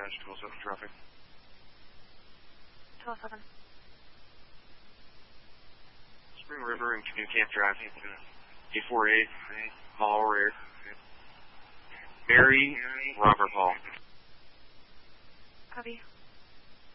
Garage 207 traffic. 207. Spring River and Canoe Camp Drive. 848, Paul Rear. Mary, Robert Paul. Copy.